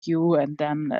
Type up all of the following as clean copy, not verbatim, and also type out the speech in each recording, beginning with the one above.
you. And then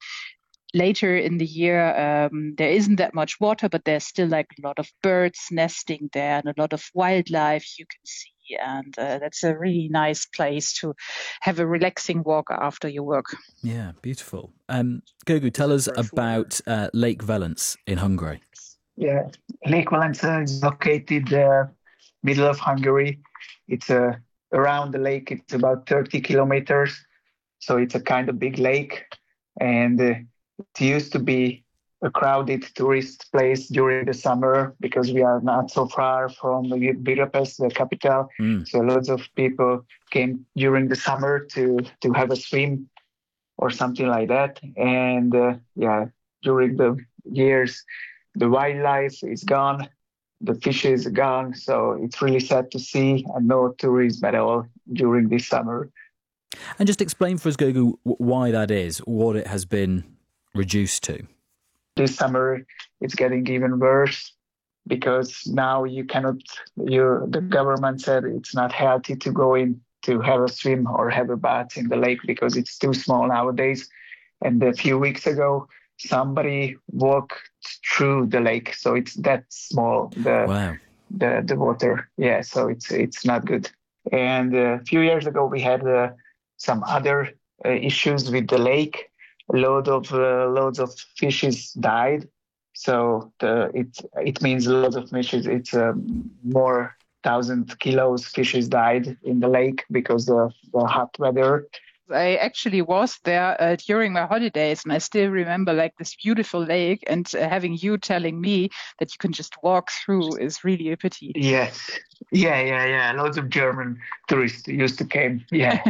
later in the year, there isn't that much water, but there's still like a lot of birds nesting there and a lot of wildlife you can see. And that's a really nice place to have a relaxing walk after your work. Yeah, beautiful. Gugu, tell us about Lake Velence in Hungary. Yeah, Lake Valenza is located middle of Hungary. It's around the lake. It's about 30 kilometers, so it's a kind of big lake, and it used to be a crowded tourist place during the summer because we are not so far from Budapest, the capital. So lots of people came during the summer to have a swim or something like that. And during the years, the wildlife is gone, the fishes are gone. So it's really sad to see, and no tourism at all during this summer. And just explain for us, Gugu, why that is, what it has been reduced to. This summer, it's getting even worse because now you cannot, the government said it's not healthy to go in to have a swim or have a bath in the lake because it's too small nowadays. And a few weeks ago, somebody walked through the lake, so it's that small, the water. Yeah, so it's not good. And a few years ago, we had some other issues with the lake. Loads of fishes died, so it means loads of fishes. It's more 1,000 kilos fishes died in the lake because of the hot weather. I actually was there during my holidays, and I still remember like this beautiful lake. And having you telling me that you can just walk through is really a pity. Yes, yeah. Loads of German tourists used to come. Yeah.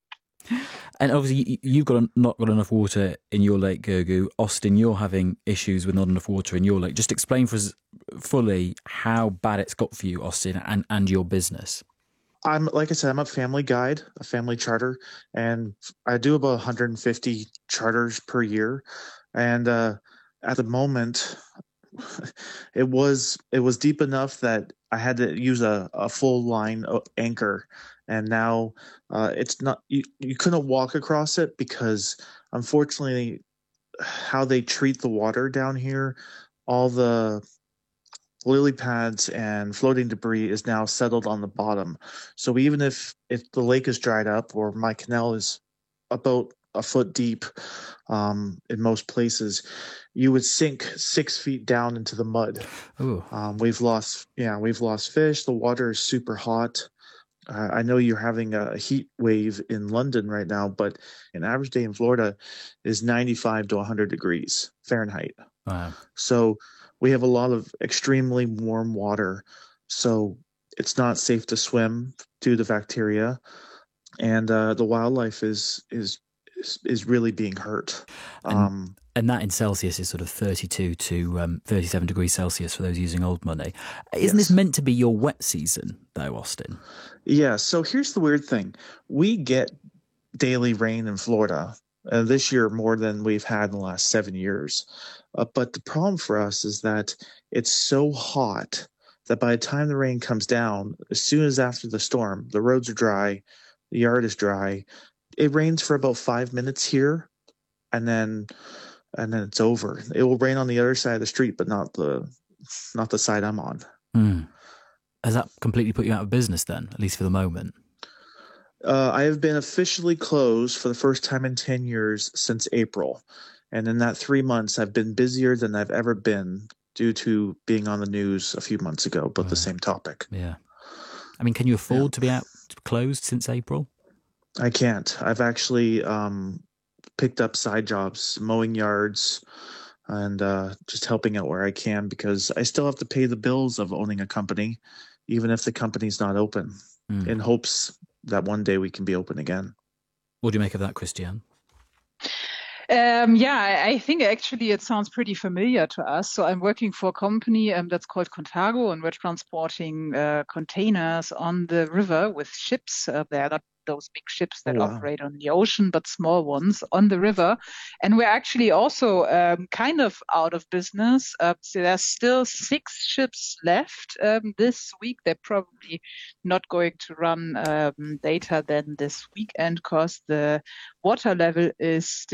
And obviously, you've not got enough water in your lake, Gugu. Austin, you're having issues with not enough water in your lake. Just explain for us fully how bad it's got for you, Austin, and your business. Like I said, I'm a family guide, a family charter, and I do about 150 charters per year. And at the moment, it was deep enough that I had to use a full line anchor. And now it's not, you couldn't walk across it because unfortunately how they treat the water down here, all the lily pads and floating debris is now settled on the bottom. So even if the lake is dried up or my canal is about a foot deep in most places, you would sink 6 feet down into the mud. We've lost fish. The water is super hot. I know you're having a heat wave in London right now, but an average day in Florida is 95 to 100 degrees Fahrenheit. Wow. So we have a lot of extremely warm water. So it's not safe to swim due to bacteria. And the wildlife is really being hurt. And that in Celsius is sort of 32 to 37 degrees Celsius for those using old money. Isn't this meant to be your wet season, though, Austin? Yeah, so here's the weird thing. We get daily rain in Florida this year more than we've had in the last 7 years. But the problem for us is that it's so hot that by the time the rain comes down, as soon as after the storm, the roads are dry, the yard is dry. It rains for about 5 minutes here, and then it's over. It will rain on the other side of the street, but not the side I'm on. Has that completely put you out of business then, at least for the moment? I have been officially closed for the first time in 10 years since April. And in that 3 months, I've been busier than I've ever been due to being on the news a few months ago about the same topic. Yeah. I mean, can you afford to be closed since April? I can't. I've actually picked up side jobs, mowing yards, and just helping out where I can because I still have to pay the bills of owning a company, even if the company's not open, in hopes that one day we can be open again. What do you make of that, Christiane? I think actually it sounds pretty familiar to us. So I'm working for a company that's called Contago, and we're transporting containers on the river with ships. They're not those big ships that operate on the ocean, but small ones on the river. And we're actually also kind of out of business. So there's still 6 ships left this week. They're probably not going to run later than this weekend because the water level is still